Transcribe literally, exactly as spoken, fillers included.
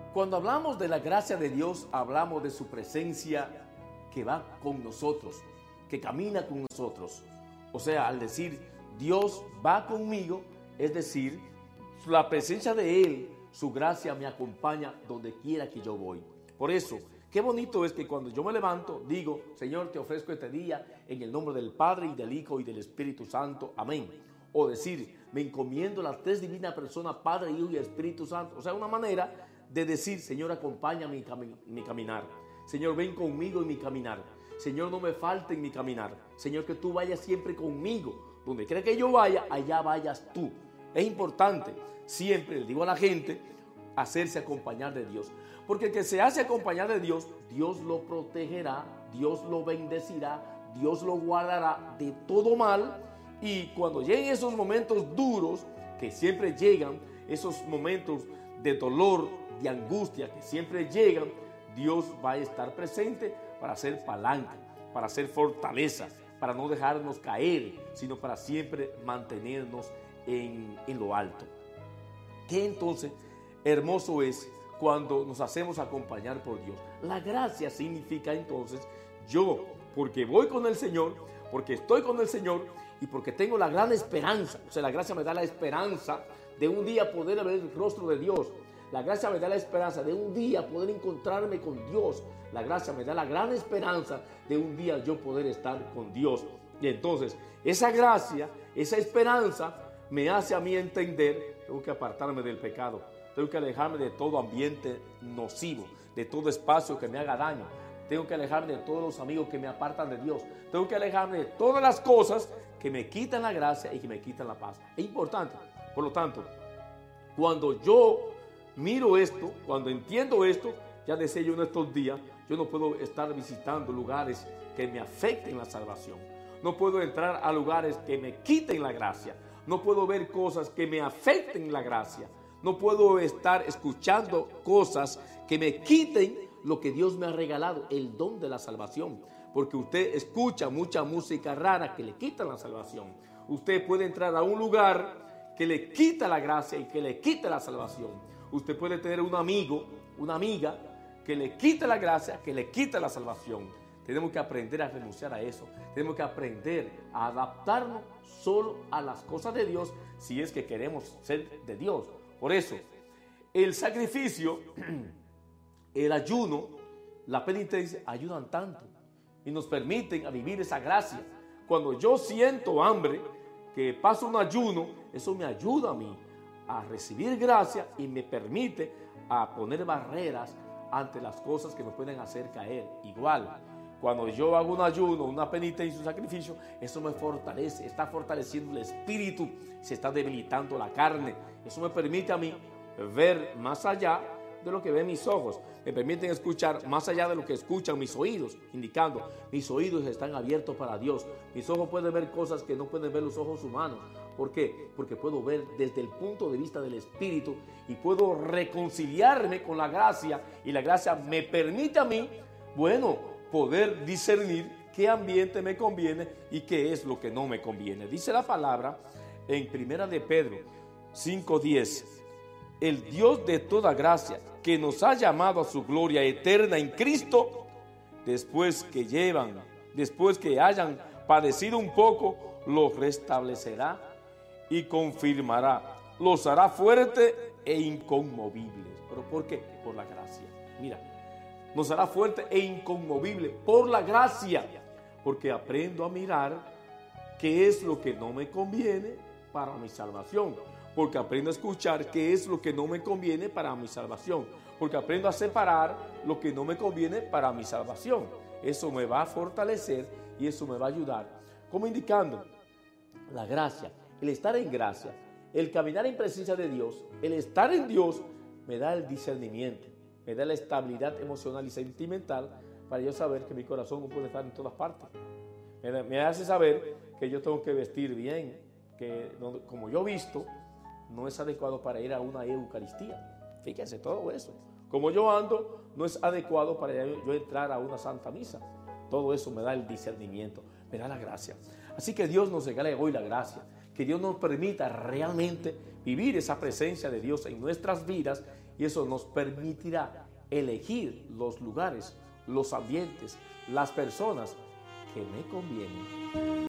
Cuando hablamos de la gracia de Dios, hablamos de su presencia que va con nosotros, que camina con nosotros. O sea, al decir Dios va conmigo, es decir, la presencia de Él, su gracia me acompaña donde quiera que yo voy. Por eso, qué bonito es que cuando yo me levanto, digo, Señor, te ofrezco este día en el nombre del Padre y del Hijo y del Espíritu Santo. Amén. O decir, me encomiendo las tres divinas personas, Padre, Hijo y Espíritu Santo. O sea, una manera de decir, Señor, acompaña mi, cami- mi caminar. Señor, ven conmigo en mi caminar. Señor, no me falte en mi caminar. Señor, que tú vayas siempre conmigo. Donde quiera que yo vaya, allá vayas tú. Es importante, siempre le digo a la gente, hacerse acompañar de Dios. Porque el que se hace acompañar de Dios, Dios lo protegerá, Dios lo bendecirá, Dios lo guardará de todo mal. Y cuando lleguen esos momentos duros, que siempre llegan, esos momentos de dolor, de angustia, que siempre llegan, Dios va a estar presente para hacer palanca, para hacer fortaleza, para no dejarnos caer, sino para siempre mantenernos en, en lo alto. ¿Qué entonces hermoso es cuando nos hacemos acompañar por Dios? La gracia significa entonces yo, porque voy con el Señor, porque estoy con el Señor y porque tengo la gran esperanza. O sea, la gracia me da la esperanza de un día poder ver el rostro de Dios. La gracia me da la esperanza de un día poder encontrarme con Dios. La gracia me da la gran esperanza de un día yo poder estar con Dios. Y entonces, esa gracia, esa esperanza me hace a mí entender, tengo que apartarme del pecado. Tengo que alejarme de todo ambiente nocivo, de todo espacio que me haga daño. Tengo que alejarme de todos los amigos que me apartan de Dios. Tengo que alejarme de todas las cosas que me quitan la gracia y que me quitan la paz. Es importante. Por lo tanto, cuando yo miro esto, cuando entiendo esto, ya decía yo en estos días, yo no puedo estar visitando lugares que me afecten la salvación. No puedo entrar a lugares que me quiten la gracia. No puedo ver cosas que me afecten la gracia. No puedo estar escuchando cosas que me quiten lo que Dios me ha regalado, el don de la salvación. Porque usted escucha mucha música rara que le quita la salvación. Usted puede entrar a un lugar que le quita la gracia y que le quita la salvación. Usted puede tener un amigo, una amiga que le quita la gracia, que le quita la salvación. Tenemos que aprender a renunciar a eso. Tenemos que aprender a adaptarnos solo a las cosas de Dios si es que queremos ser de Dios. Por eso, el sacrificio, el ayuno, la penitencia ayudan tanto y nos permiten a vivir esa gracia. Cuando yo siento hambre, que paso un ayuno, eso me ayuda a mí a recibir gracia y me permite a poner barreras ante las cosas que me pueden hacer caer. Igual, cuando yo hago un ayuno, una penitencia, un sacrificio, eso me fortalece, está fortaleciendo el espíritu, se está debilitando la carne. Eso me permite a mí ver más allá de lo que ven mis ojos. Me permiten escuchar más allá de lo que escuchan mis oídos, indicando, mis oídos están abiertos para Dios. Mis ojos pueden ver cosas que no pueden ver los ojos humanos. ¿Por qué? Porque puedo ver desde el punto de vista del Espíritu y puedo reconciliarme con la gracia, y la gracia me permite a mí, bueno, poder discernir qué ambiente me conviene y qué es lo que no me conviene. Dice la palabra en Primera de Pedro cinco diez, el Dios de toda gracia, que nos ha llamado a su gloria eterna en Cristo, después que llevan, después que hayan padecido un poco, los restablecerá y confirmará, los hará fuertes e inconmovibles. ¿Pero por qué? Por la gracia. Mira, nos hará fuerte e inconmovible por la gracia, porque aprendo a mirar qué es lo que no me conviene para mi salvación, porque aprendo a escuchar qué es lo que no me conviene para mi salvación, porque aprendo a separar lo que no me conviene para mi salvación. Eso me va a fortalecer y eso me va a ayudar, como indicando la gracia, el estar en gracia, el caminar en presencia de Dios, el estar en Dios, me da el discernimiento, me da la estabilidad emocional y sentimental para yo saber que mi corazón no puede estar en todas partes. Me, me hace saber que yo tengo que vestir bien, que no, como yo visto, no es adecuado para ir a una eucaristía. Fíjense todo eso. Como yo ando, no es adecuado para yo entrar a una santa misa. Todo eso me da el discernimiento, me da la gracia. Así que Dios nos regala hoy la gracia. que Dios nos permita realmente vivir esa presencia de Dios en nuestras vidas, y eso nos permitirá elegir los lugares, los ambientes, las personas que me convienen.